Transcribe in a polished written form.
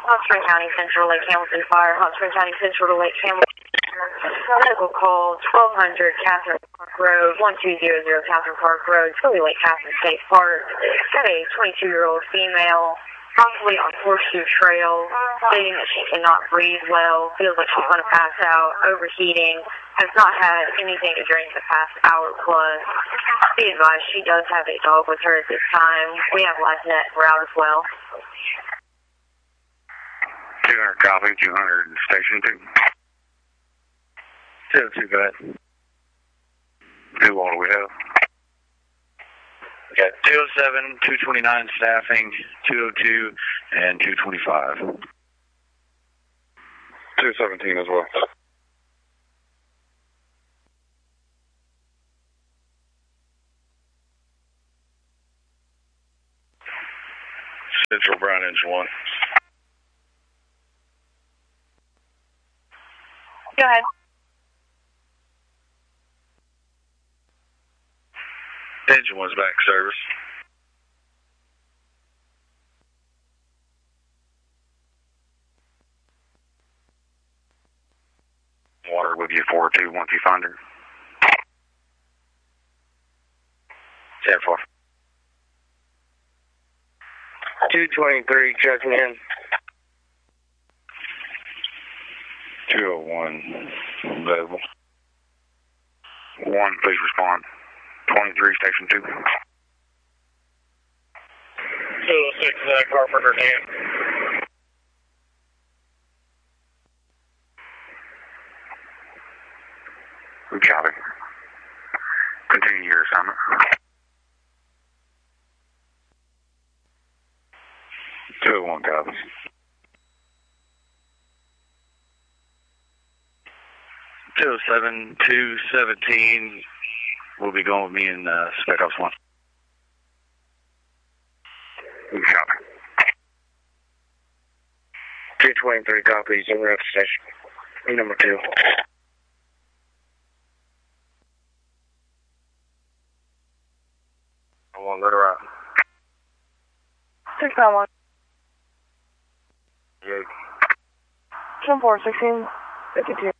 Hot Spring County Central Lake Hamilton Fire, Hot Spring County Central to Lake Hamilton. Medical call 1200 Catherine Park Road, 1200 Catherine Park Road, Tilly Lake Catherine State Park. Got a 22-year-old female, probably on Horseshoe Trail, stating that she cannot breathe well, feels like she's going to pass out, overheating, has not had anything to drink the past hour plus. Be advised, she does have a dog with her at this time. We have LiveNet route as well. 200 copy, 200 station 2. 202, go ahead. Who all do we have? We got 207, 229 staffing, 202, and 225. 217 as well. Central Brown Engine 1. Go ahead. Engine 1's back service. Water with you 402 once you find her. 10-4. 223 checking in. 201 available. 1, please respond. 23 station 2. 206 Carpenter Camp. Copy. Continue your assignment. 201 copies. 207, 217 will be going with me in Spec Ops 1. Copy. 223 copies in route station. Number 2. One, let her out. 691. Yeah. 10-4, 16, 52.